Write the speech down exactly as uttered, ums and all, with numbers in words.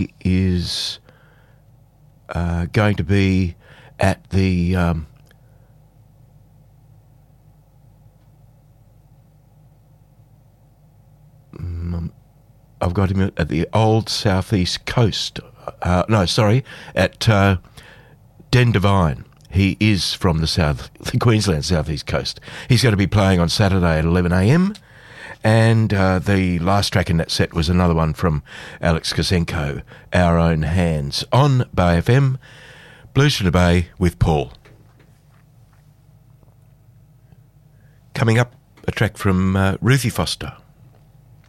is uh, going to be at the um, I've got him at the old southeast coast. Uh, no, sorry, at uh, Den Devine. He is from the south, the Queensland southeast coast. He's going to be playing on Saturday at eleven a m. And uh, the last track in that set was another one from Alex Kosenko, Our Own Hands, on Bay F M, Blues from the Bay with Paul. Coming up, a track from uh, Ruthie Foster.